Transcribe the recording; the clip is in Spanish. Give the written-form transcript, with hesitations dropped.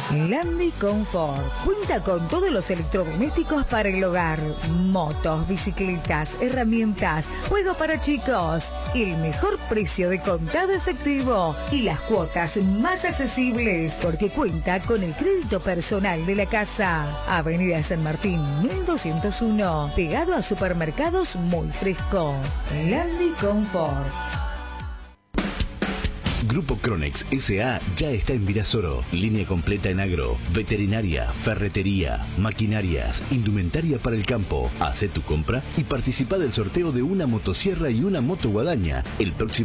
Landy Comfort cuenta con todos los electrodomésticos para el hogar, motos, bicicletas, herramientas, juego para chicos, el mejor precio de contado efectivo y las cuotas más accesibles porque cuenta con el crédito personal de la casa. Avenida San Martín 1201, pegado a supermercados Muy Fresco. Landy Comfort. Grupo Cronex S.A. ya está en Virasoro. Línea completa en agro, veterinaria, ferretería, maquinarias, indumentaria para el campo. Hacé tu compra y participa del sorteo de una motosierra y una moto guadaña el próximo